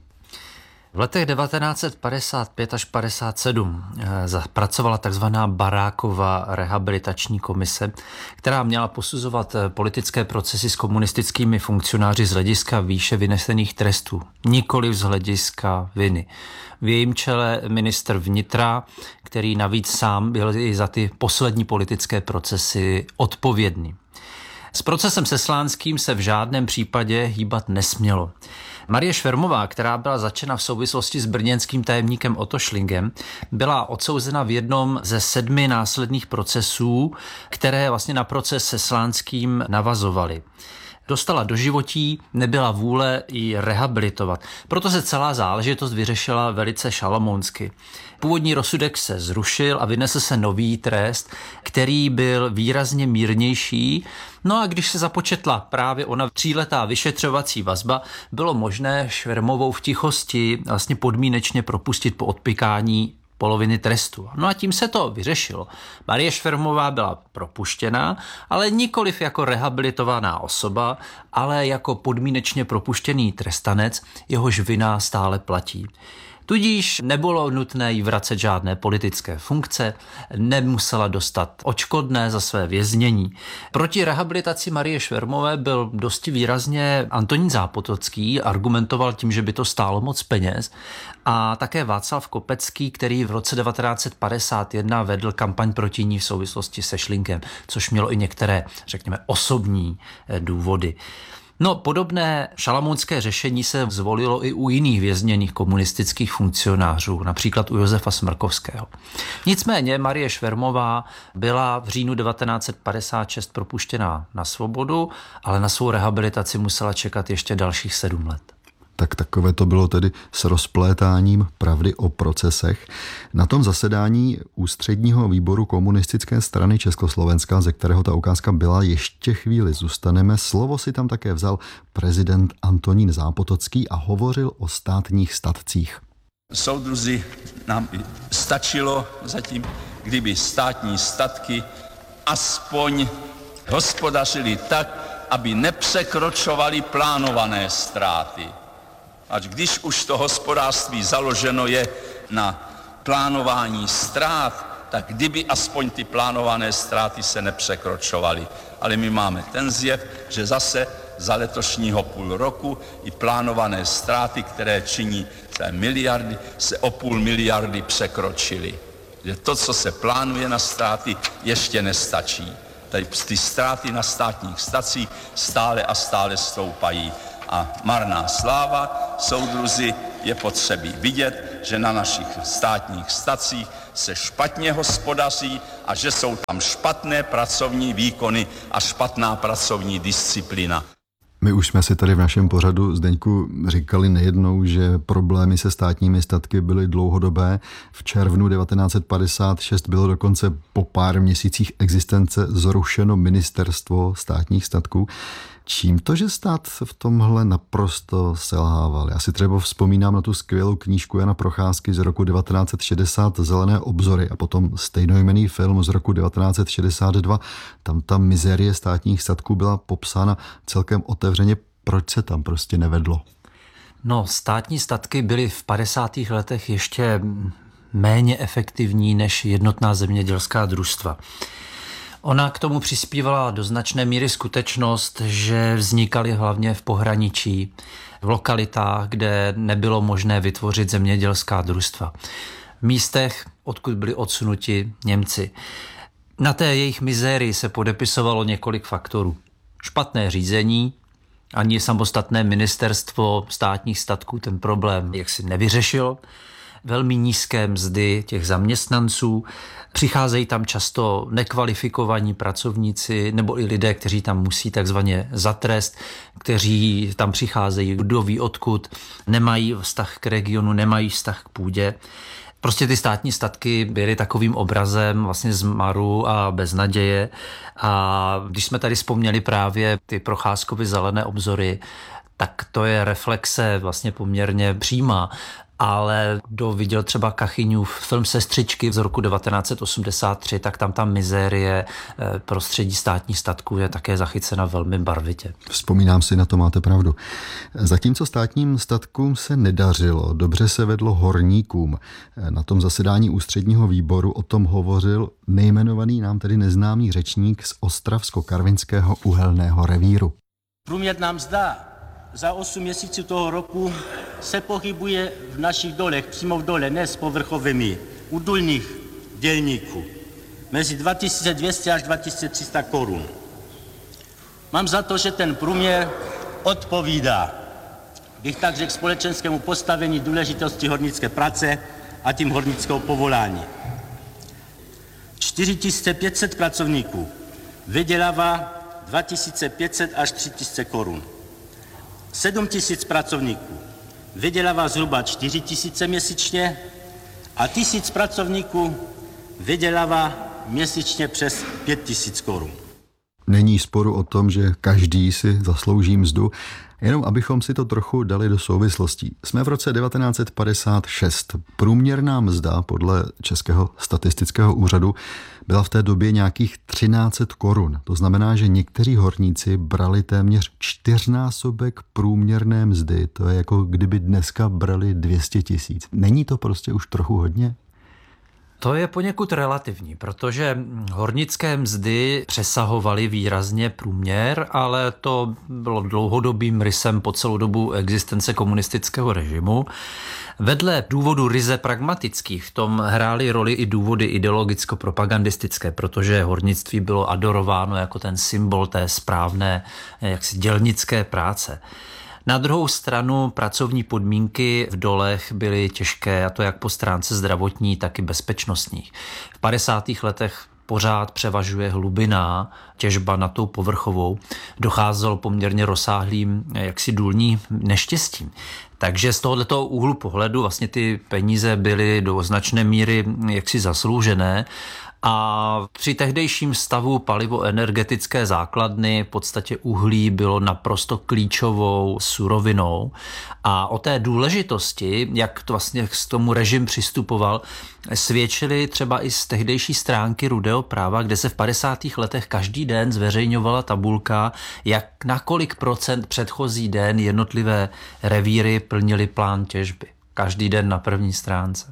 V letech devatenáct set padesát pět až padesát sedm pracovala takzvaná Barákova rehabilitační komise, která měla posuzovat politické procesy s komunistickými funkcionáři z hlediska výše vynesených trestů, nikoli z hlediska viny. V jejím čele ministr vnitra, který navíc sám byl i za ty poslední politické procesy odpovědný. S procesem se Slánským se v žádném případě hýbat nesmělo. Marie Švermová, která byla zatčena v souvislosti s brněnským tajemníkem Otto Schlingem, byla odsouzena v jednom ze sedmi následných procesů, které vlastně na proces se Slánským navazovaly. Dostala doživotí, nebyla vůle ji rehabilitovat. Proto se celá záležitost vyřešila velice šalamounsky. Původní rozsudek se zrušil a vynesl se nový trest, který byl výrazně mírnější. No a když se započetla právě ona tříletá vyšetřovací vazba, bylo možné Švermovou v tichosti vlastně podmínečně propustit po odpykání poloviny trestu. No a tím se to vyřešilo. Marie Švermová byla propuštěna, ale nikoliv jako rehabilitovaná osoba, ale jako podmínečně propuštěný trestanec, jehož vina stále platí. Tudíž nebylo nutné jí vracet žádné politické funkce, nemusela dostat odškodné za své věznění. Proti rehabilitaci Marie Švermové byl dosti výrazně Antonín Zápotocký, argumentoval tím, že by to stálo moc peněz, a také Václav Kopecký, který v roce devatenáct set padesát jedna vedl kampaň proti ní v souvislosti se Šlinkem, což mělo i některé, řekněme, osobní důvody. No, podobné šalamounské řešení se zvolilo i u jiných vězněných komunistických funkcionářů, například u Josefa Smrkovského. Nicméně Marie Švermová byla v říjnu devatenáct set padesát šest propuštěná na svobodu, ale na svou rehabilitaci musela čekat ještě dalších sedm let. Tak takové to bylo tedy s rozplétáním pravdy o procesech. Na tom zasedání ústředního výboru Komunistické strany Československa, ze kterého ta ukázka byla, ještě chvíli zůstaneme. Slovo si tam také vzal prezident Antonín Zápotocký a hovořil o státních statcích. Soudruzi, nám stačilo zatím, kdyby státní statky aspoň hospodařili tak, aby nepřekročovali plánované ztráty. Ať když už to hospodářství založeno je na plánování ztrát, tak kdyby aspoň ty plánované ztráty se nepřekročovaly. Ale my máme ten zjev, že zase za letošního půl roku i plánované ztráty, které činí miliardy, se o půl miliardy překročily. Že to, co se plánuje na ztráty, ještě nestačí. Tady ty ztráty na státních stacích stále a stále stoupají. A marná sláva, soudruzi, je potřebí vidět, že na našich státních stacích se špatně hospodaří a že jsou tam špatné pracovní výkony a špatná pracovní disciplína. My už jsme si tady v našem pořadu, Zdeňku, říkali nejednou, že problémy se státními statky byly dlouhodobé. V červnu devatenáct set padesát šest bylo dokonce po pár měsících existence zrušeno ministerstvo státních statků. Čím to, že stát v tomhle naprosto selhával? Já si třeba vzpomínám na tu skvělou knížku Jana Procházky z roku devatenáct set šedesát Zelené obzory a potom stejnojmenný film z roku devatenáct set šedesát dva. Tam ta mizérie státních statků byla popsána celkem otevřeně. Proč se tam prostě nevedlo? No, státní statky byly v padesátých letech ještě méně efektivní než jednotná zemědělská družstva. Ona k tomu přispívala do značné míry skutečnost, že vznikaly hlavně v pohraničí, v lokalitách, kde nebylo možné vytvořit zemědělská družstva. V místech, odkud byli odsunuti Němci. Na té jejich mizérii se podepisovalo několik faktorů. Špatné řízení, ani samostatné ministerstvo státních statků ten problém jaksi nevyřešilo. Velmi nízké mzdy těch zaměstnanců, přicházejí tam často nekvalifikovaní pracovníci nebo i lidé, kteří tam musí takzvaně za trest, kteří tam přicházejí, kdo ví odkud, nemají vztah k regionu, nemají vztah k půdě. Prostě ty státní statky byly takovým obrazem vlastně zmaru a beznaděje. A když jsme tady vzpomněli právě ty Procházkovy Zelené obzory, tak to je reflexe vlastně poměrně přímá. Ale kdo viděl třeba Kachyňův film Sestřičky z roku devatenáct set osmdesát tři, tak tam ta mizérie prostředí státních statků je také zachycena velmi barvitě. Vzpomínám si, na to máte pravdu. Zatímco státním statkům se nedařilo, dobře se vedlo horníkům. Na tom zasedání ústředního výboru o tom hovořil nejmenovaný nám tedy neznámý řečník z Ostravsko-Karvinského uhelného revíru. Průměrná mzda za osm měsíců toho roku se pohybuje v našich dolech, přímo v dole, ne s povrchovými, u důlních dělníků, mezi dva tisíce dvě stě až dva tisíce tři sta korun. Mám za to, že ten průměr odpovídá, bych tak řekl, společenskému postavení důležitosti hornické práce a tím hornického povolání. čtyři tisíce pět set pracovníků vydělává dva tisíce pět set až tři tisíce korun. sedm tisíc pracovníků vydělává zhruba čtyři tisíce měsíčně a tisíc pracovníků vydělává měsíčně přes pět tisíc korun. Není sporu o tom, že každý si zaslouží mzdu, jenom abychom si to trochu dali do souvislostí. Jsme v roce devatenáct set padesát šest. Průměrná mzda podle Českého statistického úřadu byla v té době nějakých třináct set korun. To znamená, že někteří horníci brali téměř čtyřnásobek průměrné mzdy. To je jako kdyby dneska brali dvě stě tisíc. Není to prostě už trochu hodně? To je poněkud relativní, protože hornické mzdy přesahovaly výrazně průměr, ale to bylo dlouhodobým rysem po celou dobu existence komunistického režimu. Vedle důvodů ryze pragmatických v tom hrály roli i důvody ideologicko-propagandistické, protože hornictví bylo adorováno jako ten symbol té správné jaksi dělnické práce. Na druhou stranu pracovní podmínky v dolech byly těžké, a to jak po stránce zdravotní, tak i bezpečnostní. V padesátých letech pořád převažuje hlubinná těžba nad tou povrchovou. Docházelo poměrně rozsáhlým jaksi důlním neštěstím. Takže z tohoto úhlu pohledu vlastně ty peníze byly do značné míry jaksi zasloužené, A při tehdejším stavu palivo-energetické základny v podstatě uhlí bylo naprosto klíčovou surovinou. A o té důležitosti, jak to vlastně k tomu režim přistupoval, svědčili třeba i z tehdejší stránky Rudého práva, kde se v padesátých letech každý den zveřejňovala tabulka, jak na kolik procent předchozí den jednotlivé revíry plnily plán těžby. Každý den na první stránce.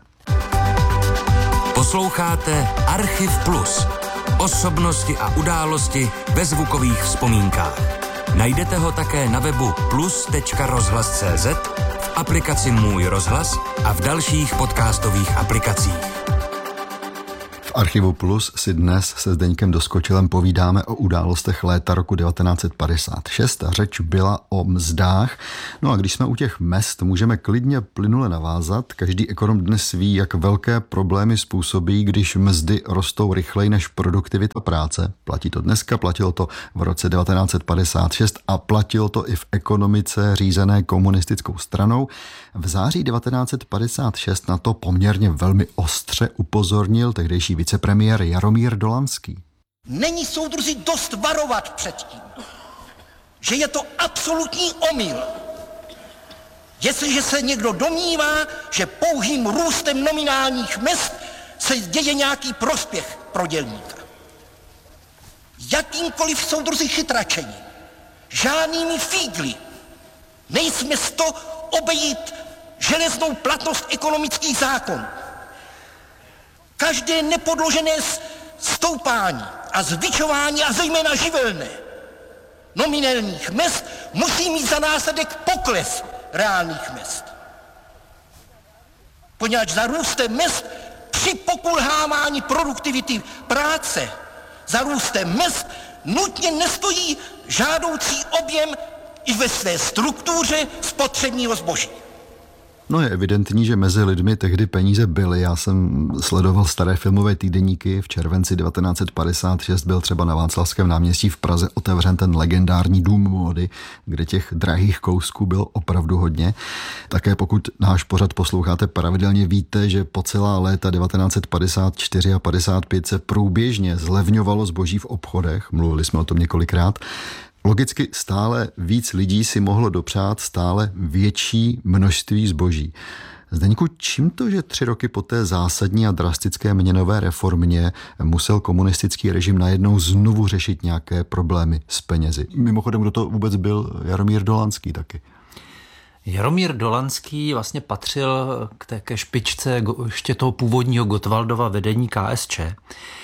Posloucháte Archiv Plus. Osobnosti a události ve zvukových vzpomínkách. Najdete ho také na webu plus tečka rozhlas tečka cé zet, v aplikaci Můj rozhlas a v dalších podcastových aplikacích. V Archivu Plus si dnes se Zdeňkem Doskočilem povídáme o událostech léta roku devatenáct set padesát šest a řeč byla o mzdách. No a když jsme u těch mezd, můžeme klidně plynule navázat. Každý ekonom dnes ví, jak velké problémy způsobí, když mzdy rostou rychleji než produktivita práce. Platí to dneska, platilo to v roce devatenáct set padesát šest a platilo to i v ekonomice řízené komunistickou stranou. V září devatenáct set padesát šest na to poměrně velmi ostře upozornil tehdejší vicepremiér Jaromír Dolanský. Není, soudruzi, dost varovat před tím, že je to absolutní omyl. Jestliže se někdo domnívá, že pouhým růstem nominálních mezd se děje nějaký prospěch pro dělníka. Jakýmkoliv, soudruzi, chytračením, žádnými fígly nejsme z to obejít železnou platnost ekonomických zákonů. Každé nepodložené stoupání a zvyšování a zejména živelné nominálních mezd musí mít za následek pokles reálných mezd. Poněvadž za růstem mezd při pokulhávání produktivity práce za růstem mezd nutně nestojí žádoucí objem i ve své struktuře spotřebního zboží. No je evidentní, že mezi lidmi tehdy peníze byly. Já jsem sledoval staré filmové týdeníky. V červenci devatenáct set padesát šest byl třeba na Václavském náměstí v Praze otevřen ten legendární dům módy, kde těch drahých kousků bylo opravdu hodně. Také pokud náš pořad posloucháte pravidelně, víte, že po celá léta devatenáct set padesát čtyři a padesát pět se průběžně zlevňovalo zboží v obchodech. Mluvili jsme o tom několikrát. Logicky stále víc lidí si mohlo dopřát stále větší množství zboží. Zdeňku, čím to, že tři roky po té zásadní a drastické měnové reformě musel komunistický režim najednou znovu řešit nějaké problémy s penězi? Mimochodem, kdo to vůbec byl? Jaromír Dolanský taky. Jaromír Dolanský vlastně patřil k té ke špičce ještě toho původního Gottwaldova vedení K S Č.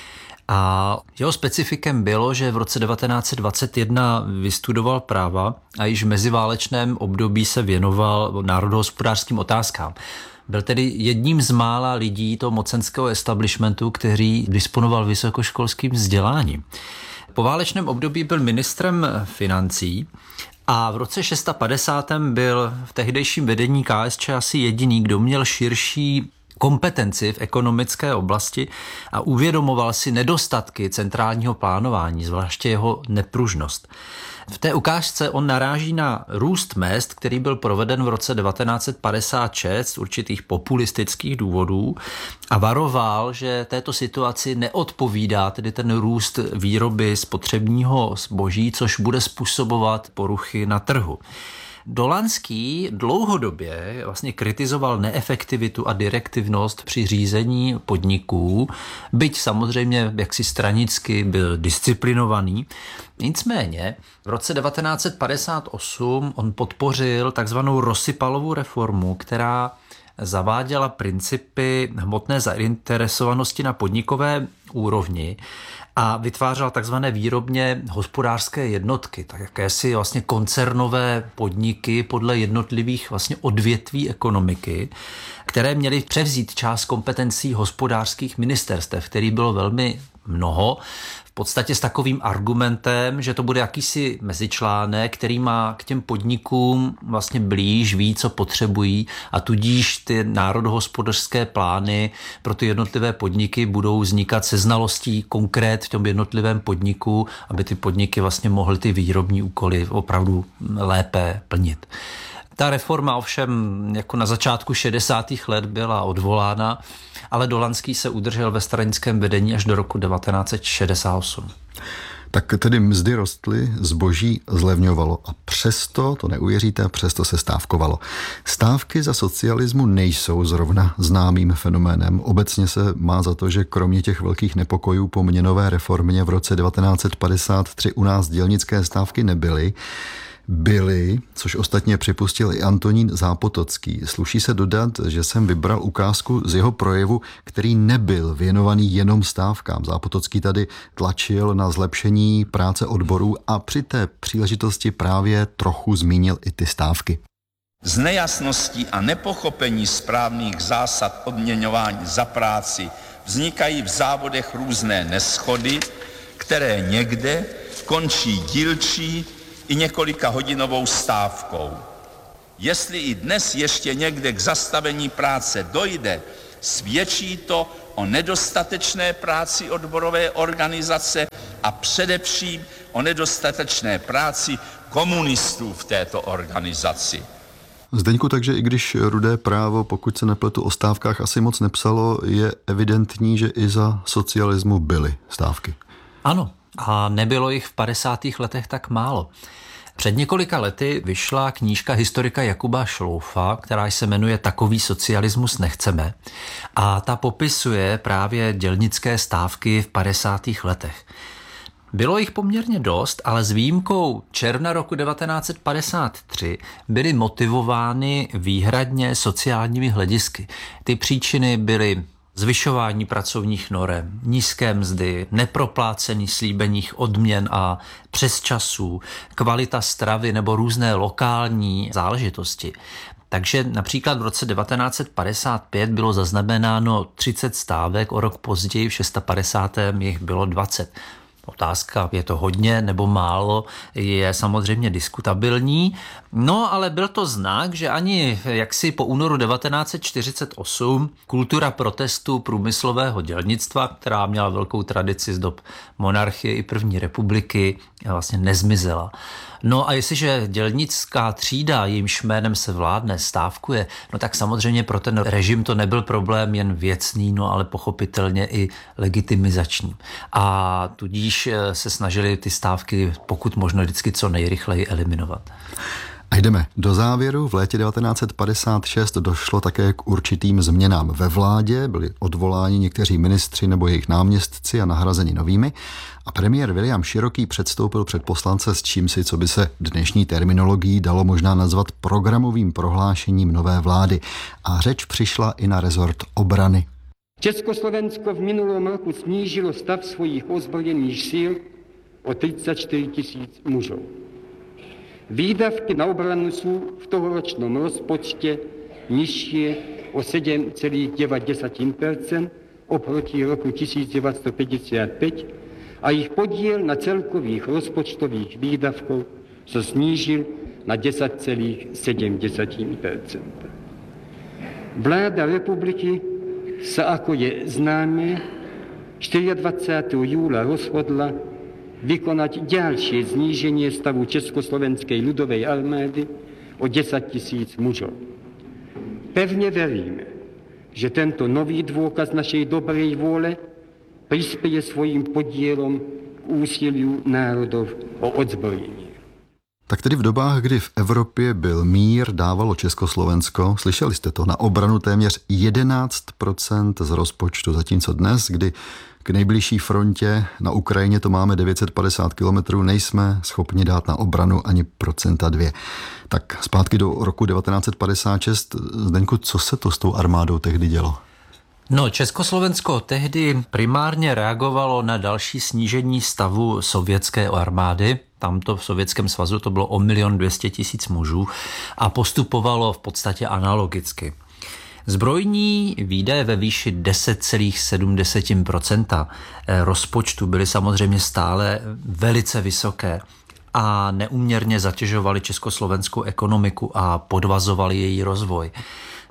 A jeho specifikem bylo, že v roce devatenáct set dvacet jedna vystudoval práva a již v meziválečném období se věnoval národohospodářským otázkám. Byl tedy jedním z mála lidí toho mocenského establishmentu, který disponoval vysokoškolským vzděláním. Po válečném období byl ministrem financí a v roce padesátém šestém byl v tehdejším vedení K S Č asi jediný, kdo měl širší kompetenci v ekonomické oblasti a uvědomoval si nedostatky centrálního plánování, zvláště jeho nepružnost. V té ukázce on naráží na růst mezd, který byl proveden v roce devatenáct set padesát šest z určitých populistických důvodů a varoval, že této situaci neodpovídá tedy ten růst výroby spotřebního zboží, což bude způsobovat poruchy na trhu. Dolanský dlouhodobě vlastně kritizoval neefektivitu a direktivnost při řízení podniků, byť samozřejmě jaksi stranicky byl disciplinovaný. Nicméně v roce devatenáct set padesát osm on podpořil takzvanou Rosypalovu reformu, která zaváděla principy hmotné zainteresovanosti na podnikové úrovni a vytvářela takzvané výrobně hospodářské jednotky, tak jakési vlastně koncernové podniky podle jednotlivých vlastně odvětví ekonomiky, které měly převzít část kompetencí hospodářských ministerstev, který bylo velmi mnoho, v podstatě s takovým argumentem, že to bude jakýsi mezičlánek, který má k těm podnikům vlastně blíž, ví, co potřebují a tudíž ty národohospodářské plány pro ty jednotlivé podniky budou vznikat se znalostí konkrét v tom jednotlivém podniku, aby ty podniky vlastně mohly ty výrobní úkoly opravdu lépe plnit. Ta reforma ovšem jako na začátku šedesátých let byla odvolána, ale Dolanský se udržel ve stranickém vedení až do roku devatenáct set šedesát osm. Tak tedy mzdy rostly, zboží zlevňovalo a přesto, to neuvěříte, přesto se stávkovalo. Stávky za socialismu nejsou zrovna známým fenoménem. Obecně se má za to, že kromě těch velkých nepokojů po měnové reformě v roce devatenáct set padesát tři u nás dělnické stávky nebyly. Byly, což ostatně připustil i Antonín Zápotocký. Sluší se dodat, že jsem vybral ukázku z jeho projevu, který nebyl věnovaný jenom stávkám. Zápotocký tady tlačil na zlepšení práce odborů a při té příležitosti právě trochu zmínil i ty stávky. Z nejasností a nepochopení správných zásad odměňování za práci vznikají v závodech různé neschody, které někde končí dílčí i několika hodinovou stávkou. Jestli i dnes ještě někde k zastavení práce dojde, svědčí to o nedostatečné práci odborové organizace a především o nedostatečné práci komunistů v této organizaci. Zdeňku, takže i když Rudé právo, pokud se nepletu, o stávkách asi moc nepsalo, je evidentní, že i za socialismu byly stávky. Ano, a nebylo jich v padesátých letech tak málo. Před několika lety vyšla knížka historika Jakuba Šloufa, která se jmenuje Takový socialismus nechceme, a ta popisuje právě dělnické stávky v padesátých letech. Bylo jich poměrně dost, ale s výjimkou června roku devatenáct set padesát tři byly motivovány výhradně sociálními hledisky. Ty příčiny byly zvyšování pracovních norem, nízké mzdy, neproplácený slíbených odměn a přesčasů, kvalita stravy nebo různé lokální záležitosti. Takže například v roce devatenáct set padesát pět bylo zaznamenáno třicet stávek, o rok později v padesátém šestém jich bylo dvacet. Otázka, je to hodně nebo málo, je samozřejmě diskutabilní. No, ale byl to znak, že ani jaksi po únoru devatenáct set čtyřicet osm kultura protestu průmyslového dělnictva, která měla velkou tradici z dob monarchie i první republiky, vlastně nezmizela. No a jestliže dělnická třída, jejímž jménem se vládne, stávkuje, no tak samozřejmě pro ten režim to nebyl problém jen věcný, no ale pochopitelně i legitimizační. A tudíž se snažili ty stávky pokud možno vždycky co nejrychleji eliminovat. A jdeme do závěru. V létě devatenáct set padesát šest došlo také k určitým změnám ve vládě. Byli odvoláni někteří ministři nebo jejich náměstci a nahrazeni novými. A premiér William Široký předstoupil před poslance s čímsi, co by se dnešní terminologií dalo možná nazvat programovým prohlášením nové vlády. A řeč přišla i na rezort obrany. Československo v minulém roku snížilo stav svých ozbrojených sil o třicet čtyři tisíc mužů. Výdavky na obranu jsou v tohoročnom rozpočte nižší o sedm celá devět procenta oproti roku tisíc devět set padesát pět a jejich podíl na celkových rozpočtových výdavků se snížil na deset celá sedm procenta. Vláda republiky se, ako je známe, dvacátého čtvrtého júla rozhodla vykonat další znížení stavu Československé ľudové armády o deset tisíc mužů. Pevně veríme, že tento nový důkaz našej dobrej vůle přispěje svým podílem k úsiliu národov o odzbrojení. Tak tedy v dobách, kdy v Evropě byl mír, dávalo Československo, slyšeli jste to, na obranu téměř jedenáct procent z rozpočtu, zatímco dnes, kdy k nejbližší frontě na Ukrajině to máme devět set padesát kilometrů, nejsme schopni dát na obranu ani procenta dvě. Tak zpátky do roku devatenáct set padesát šest. Zdeňku, co se to s tou armádou tehdy dělo? No, Československo tehdy primárně reagovalo na další snížení stavu sovětské armády. Tamto v Sovětském svazu to bylo o milion dvě stě tisíc mužů a postupovalo v podstatě analogicky. Zbrojní výdaje ve výši deset celá sedm procenta rozpočtu byly samozřejmě stále velice vysoké a neúměrně zatěžovaly československou ekonomiku a podvazovaly její rozvoj.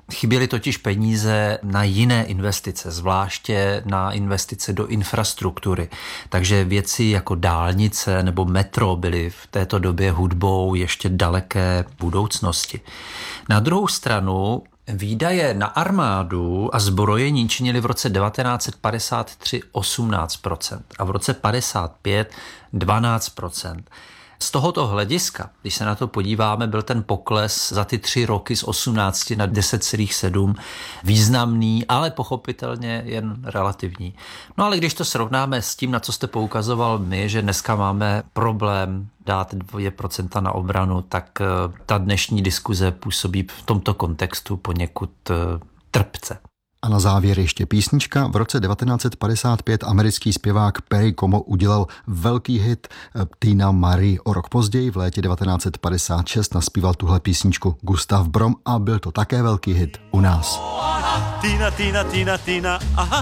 Chyběly totiž peníze na jiné investice, zvláště na investice do infrastruktury. Takže věci jako dálnice nebo metro byly v této době hudbou ještě daleké budoucnosti. Na druhou stranu výdaje na armádu a zbrojení činily v roce devatenáct set padesát tři osmnáct procent a v roce padesát pět dvanáct procent. Z tohoto hlediska, když se na to podíváme, byl ten pokles za ty tři roky z osmnáct na deset celá sedm významný, ale pochopitelně jen relativní. No ale když to srovnáme s tím, na co jste poukazoval my, že dneska máme problém dát dvě procenta na obranu, tak ta dnešní diskuze působí v tomto kontextu poněkud trpce. A na závěr ještě písnička. V roce devatenáct set padesát pět americký zpěvák Perry Como udělal velký hit Tina Marie. O rok později v létě devatenáct set padesát šest naspíval tuhle písničku Gustav Brom a byl to také velký hit u nás. Tina, Tina, Tina, Tina, aha.